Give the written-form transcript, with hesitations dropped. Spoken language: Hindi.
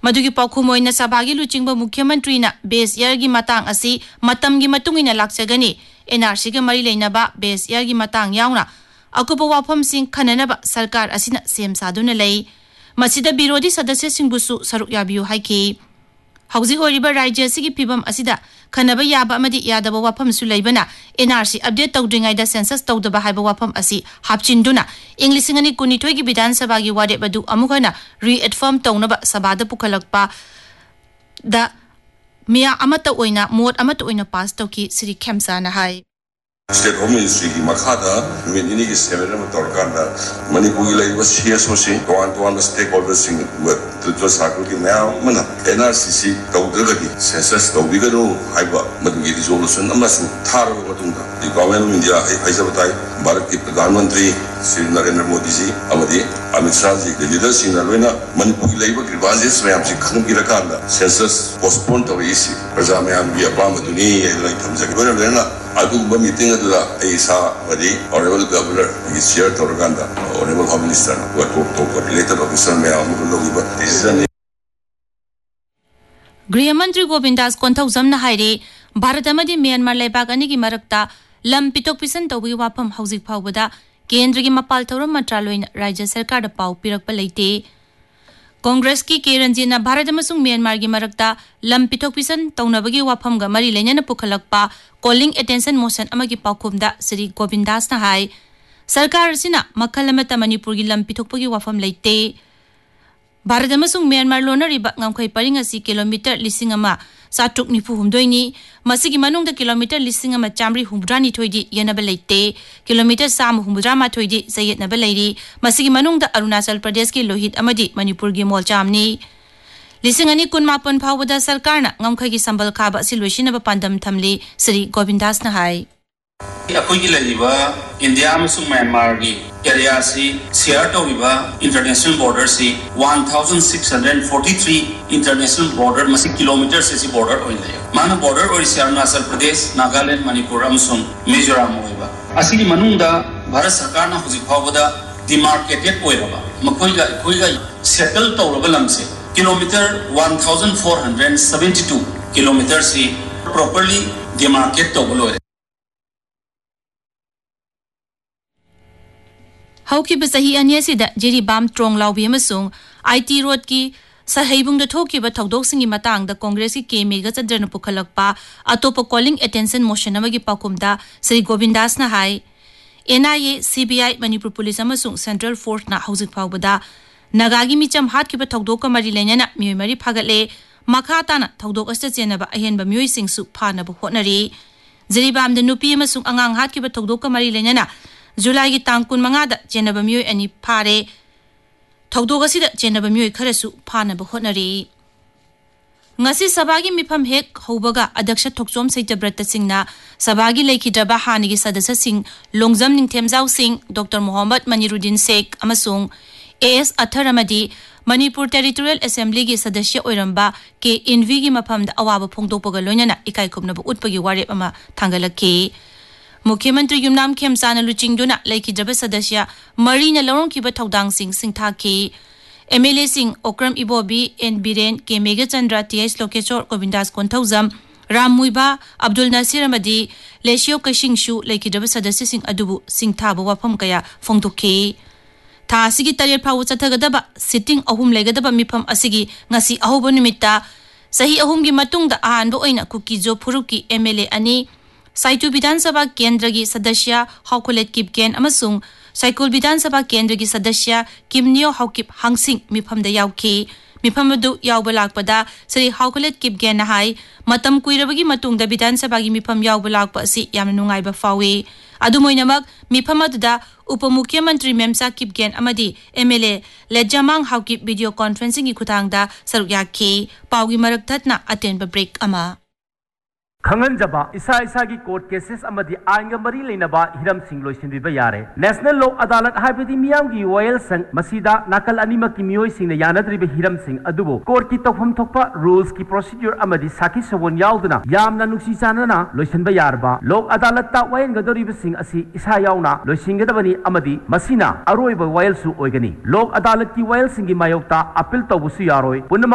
मधुगी पाखुमोइना सभागी लुचिंगबा मुख्यमंत्री बेस इयर मतंग असी मतमगी मतुंगिना लाक्चगनी एनआरसी के मरी लेनबा बेस इयर मतंग याउना अकुप वाफम सिंह खननबा सरकार असिना सेम सादुना लई मसिदा विरोधी सदस्य सिंहबुसु सरुक याबियु हाइकी हौजिक ओरिबा राज्य असिगी फिबम असिदा खनबा याबा अमदी यादबा वाफम सु लैबना एनआरसी अपडेट तौद्रिंगाइदा सेंसस तौदबा हाइबा वाफम असी हापचिंदुना इंग्लिसिंगनी कुनिथोय की विधानसभा की वारेप अदु अमुखना रीएफर्म तौनबा सभादा पुखलकपा दा मिया अमत ओइना मोड अमत ओइना पास तौकी श्री खेमसाना हाय State Home Ministry की मखादा मिनी की सेमिनार में तौरकांडा मणिपुर की live CS होशी tone stake holders Singh तो साकल की नया मना एनआरसीसी तौदरगदी सेंसस तौबिगनो हाइबा मधुगी रिजोल्यूशन अमसु थारो मतुंगा the government of India हाइजबताई Bharat के प्रधानमंत्री श्री नरेंद्र मोदी जी अमदी अमित शाह जी के लीडर्स इन लोइना मणिपुर की लाइव ग्रीवांसेस में हमसे खंगिरकांडा सेंसस पोस्टपोन तौइसी प्रजा में हम भी अपा मधुनी ये थमजगे लेना अदुगुम्बा मीटिंग अदुदा ऐसा वदी ऑनरेबल गवर्नर की शेयर तौरकांडा ऑनरेबल होम मिनिस्टर को टॉप रिलेटेड ऑफिसर में हम लोग डिसीजन गृह मंत्री गोविंदास कोंथौजम हाइरे भारत अमदी म्यांमार लेबाक अनी की मरक्ता लम पितोक पिसन तौबी वाफम हौजिक फावबदा केंद्र की मपाल थौरम मंत्रालय राज्य सरकार पाव पिरकप लेते कांग्रेस की केरंजीना भारत अमसुंग म्यांमार की मरक्ता लम पिथोक पिसन तौनबगी वाफम ग मरी लेना पुखलकपा calling attention motion अमगी पाखुमदा Shri Govindas high सरकार सिना मखल अमता मणिपुर की लम पिथोकपगी वाफम लेते Bharat अमसुंग Myanmar लोनरिबा ngamkhoi paring asi kilometer 1794 masigi manungda kilometer 1900 di yanaba leite kilometer 313 di sayetnaba leiri masigi manungda arunachal pradesh ki lohit amadi manipur gi molchamni 2018 phawada sarkarna ngamkhoi gi sambal khaba siloisina ba pandam thamli Sri Govindas na hai अखोई की लजीबा इंडिया में म्यांमार की एरिया से शेयर तौरीबा इंटरनेशनल बॉर्डर से 1643 इंटरनेशनल बॉर्डर मसी किलोमीटर से बॉर्डर होई ले माना बॉर्डर और अरुणाचल प्रदेश नागालैंड मणिपुर अमसुंग मिजोरम होइबा असिगी मनुंगदा भारत सरकार ना हुजिक फावदा डिमार्केटेड ओइरबा मखोइगा खोइगा सेटल तौरबा लमसे किलोमीटर 1472 किलोमीटर से प्रॉपर्ली डिमार्केट तौबलो हौकिब सही अन्यसिदा जेरीबाम ट्रोंग लाउबी अमसुंग आईटी रोड की सहेबुंग थोकिबा थौदोकसिंगी मतांगदा कांग्रेस की केमेगा चद्रन पुखलकपा अतोप calling attention motion अमगी पाकुमदा Shri Govindas ना high NIA CBI Manipur police अमसुंग central force ना हौजिक फावबदा नगागी मिचम हातकिबा थौदोक मरी लेना मियोय मरी फागले मखा ताना थौदोक अस्त चेनबा अहेनबा मियोय सिंगसु फानबा होटनरी जेरीबाम द नुपी अमसुंग अंगांग हातकिबा थौदोक मरी लेना जुलाई की तांग 15 चेनब मियोय अनि फारे थौदोक असिदा चेनब मियोय खरसु फानब होटनरी ngasi sabagi mifam hek hobaga अध्यक्ष थोकचोम सैतब्रत सिंहना सभागी लेखिद्रबा हानिगी सदस्य Singh Longjam निंगथेमजाव Singh doctor Mohammad मनीरुद्दीन Sheikh अमसुंग as Athar अमदी Manipur territorial assembly की सदस्य ओइरंबा के इनवी की मफमदा अवाब फोंदोकपगा लोइनना इकाई खुमनब उटपगी वारेप अमा थांगलखि मुख्यमंत्री युमनाम खेमसाना लुचिंगदुना लेखिद्रबा सदस्य मरीना लौरंखिबा थौदांग सिंह सिंथाखि एमएलए सिंह ओक्रम इबोबी एन बीरेन के मेगा चंद्रा टीएस लोकेश्वर गोविंदास कोंथौजम राम मुइबा अब्दुल नसीर अमदी लेशियो कशिंगशु लेखिद्रबा सदस्य सिंह अदुबु सिंथाबा वाफम कया फोंदोखि था असिगी तरेट फाउ चथगदबा सिटिंग अहुम लेगदबा मिफम असिगी ngasi अहोबो निमित्ता सही अहुमगी मतुंगदा आहानबो ओइना कुकीजो फुरुकी एमएलए अनि साइतु विधानसभा केंद्र की सदस्य हाउकुलेट किपगेन अमसुंग साइकुल विधानसभा केंद्र की सदस्य किमनियो हाउकिप हांगसिंग मिफमदा याउखि मिफमदु याउबा लाकपदा श्री हाउकुलेट किपगेन हाई मतम कुइरबगी मतुंगदा विधानसभा की मिफम याउबा लाकपा असि यामना नुंगाइबा फावे अदुमोइनमक मिफमदुदा उपमुख्यमंत्री मेमसा Kipgen अमदी MLA लेजामांग Haokip video conferencing की खुतांगदा सरुक याखि पाउगी मरक थतना अटेंबा ब्रेक अमा खंगनजबा इसा इसा की कोर्ट केसेस अमदी आइंगा मरी लेनबा हिरम सिंह लोइसिनबिबा यारे नेशनल लॉ अदालत हाइबदी मियाम की वॉयल संग मसीदा नाकल अनिमक की मियोय सिंह ने यानद्रिबा हिरम सिंह अदुबो कोर्ट की तौफम थोकपा रूल्स की प्रोसीजर अमदी साकी सवोन याउदना यामना नुक्सी चानना लोइसिनबा यारबा लोक अदालत ता वयन गदोरिबा सिंह असि इसा याउना लोइसिंगदबनी अमदी मसीना अरोइबा वॉयल सु ओइगनी लोक अदालत की वॉयल सिंह की मायोक्ता अपील तौबुसु यारोय पुनम